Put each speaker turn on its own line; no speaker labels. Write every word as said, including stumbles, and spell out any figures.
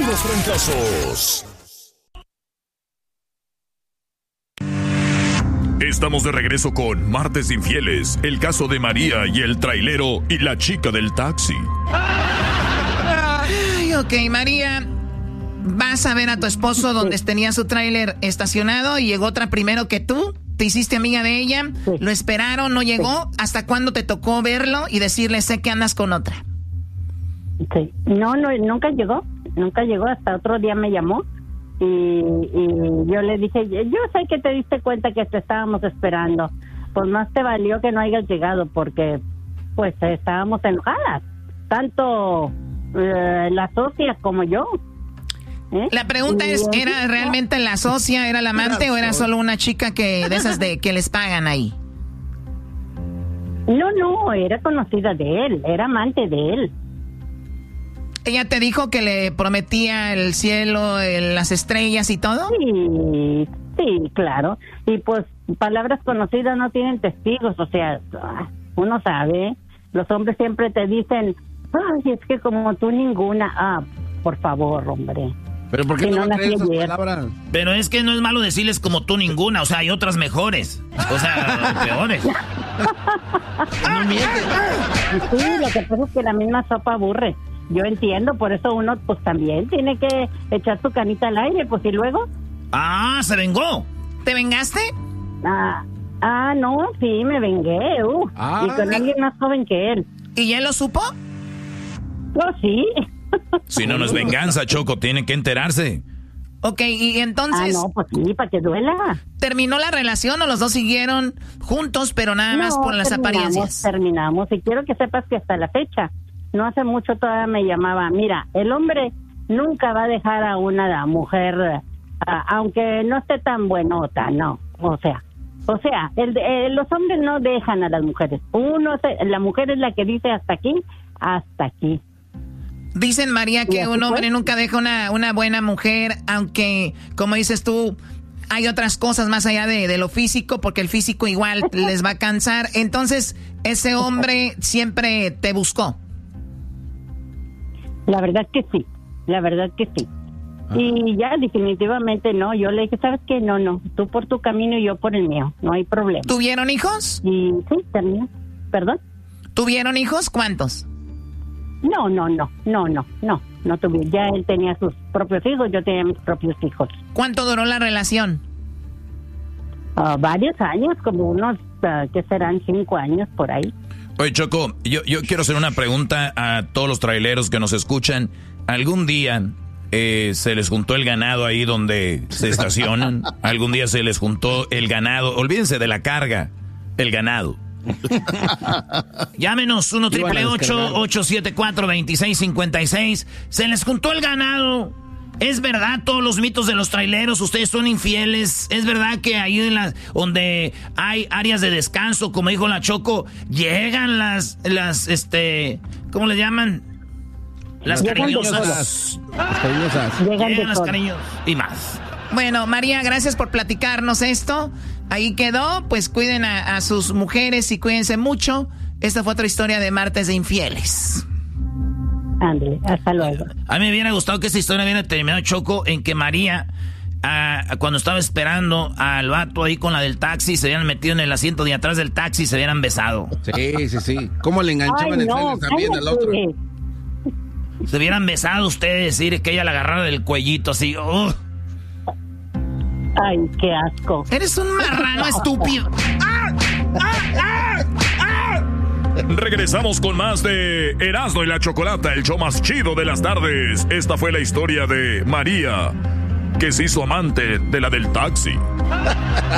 los trancazos. Estamos de regreso con Martes Infieles, el caso de María y el trailero y la chica del taxi.
Ay, ok, María, vas a ver a tu esposo donde tenía su tráiler estacionado y llegó otra primero que tú. Te hiciste amiga de ella, sí. Lo esperaron, no llegó. ¿Hasta cuándo te tocó verlo y decirle, sé que andas con otra?
Sí, no, no, nunca llegó, nunca llegó. Hasta otro día me llamó y, y yo le dije, yo sé que te diste cuenta que te estábamos esperando. Pues más te valió que no hayas llegado porque pues estábamos enojadas, tanto eh, la socia como yo. ¿Eh?
La pregunta es, ¿era realmente la socia, era la amante o era solo una chica que de esas de que les pagan ahí?
No, no, era conocida de él, era amante de él.
¿Ella te dijo que le prometía el cielo, el, las estrellas y todo?
Sí, sí, claro. Y pues palabras conocidas no tienen testigos, o sea, uno sabe. Los hombres siempre te dicen, ay, es que como tú ninguna. Ah, por favor, hombre.
¿Pero por qué
si
no,
no
crees esas
ayer.
palabras?
Pero es que no es malo decirles como tú ninguna, o sea, hay otras mejores, o sea, peores.
No mientes.
Sí, lo que pasa es que la misma sopa aburre. Yo entiendo, por eso uno pues también tiene que echar su canita al aire, pues y luego.
Ah, se vengó.
¿Te vengaste?
Ah, ah no, sí, me vengué, uh,
ah,
y con alguien más joven que él.
¿Y él lo supo?
No, sí.
Si no, no es venganza, Choco, tienen que enterarse.
Ok, y entonces...
Ah, no, pues sí, para que duela.
¿Terminó la relación o los dos siguieron juntos, pero nada más
no,
por las apariencias?
Terminamos, y quiero que sepas que hasta la fecha, no hace mucho todavía me llamaba, mira, el hombre nunca va a dejar a una mujer, a, aunque no esté tan buenota, no, o sea... O sea, el, el, los hombres no dejan a las mujeres. Uno, se, la mujer es la que dice hasta aquí, hasta aquí.
Dicen, María, que un hombre fue? nunca deja una, una buena mujer, aunque, como dices tú, hay otras cosas más allá de, de lo físico, porque el físico igual les va a cansar. Entonces, ese hombre siempre te buscó.
La verdad que sí, la verdad que sí. Y ya definitivamente no, yo le dije, ¿sabes qué? No, no, tú por tu camino y yo por el mío, no hay problema.
¿Tuvieron hijos?
Y sí, terminó. ¿Perdón?
¿Tuvieron hijos? ¿Cuántos?
No, no, no, no, no, no, no tuve. Ya él tenía sus propios hijos, yo tenía mis propios hijos.
¿Cuánto duró la relación?
Uh, varios años, como unos, uh, ¿qué serán? Cinco años por ahí.
Oye, Choco, yo, yo quiero hacer una pregunta a todos los traileros que nos escuchan. ¿Algún día eh, se les juntó el ganado ahí donde se estacionan? ¿Algún día se les juntó el ganado? Olvídense de la carga, el ganado. Llámenos uno triple ocho, ocho siete cuatro, dos seis cinco seis. Se les juntó el ganado. ¿Es verdad todos los mitos de los traileros? ¿Ustedes son infieles? ¿Es verdad que ahí en las donde hay áreas de descanso, como dijo la Choco, llegan las, las, este, ¿cómo le llaman? Las
llegan
cariñosas.
Las cariñosas.
Llegan,
llegan las cariñosas y más.
Bueno, María, gracias por platicarnos esto. Ahí quedó, pues cuiden a, a sus mujeres y cuídense mucho. Esta fue otra historia de Martes de Infieles.
Ándale, hasta luego.
A mí me hubiera gustado que esta historia hubiera terminado, Choco, en que María, uh, cuando estaba esperando al vato ahí con la del taxi, se habían metido en el asiento de atrás del taxi y se hubieran besado.
Sí, sí, sí. ¿Cómo le enganchaban
Ay,
el
no,
celo también al otro?
Se hubieran besado ustedes, decir que ella la agarrara del cuellito así. Uh.
Ay, qué asco.
Eres un marrano estúpido. ¡Ah! ¡Ah! ¡Ah! ¡Ah!
Regresamos con más de Erasmo y la Chocolata, el show más chido de las tardes. Esta fue la historia de María, que se hizo amante de la del taxi.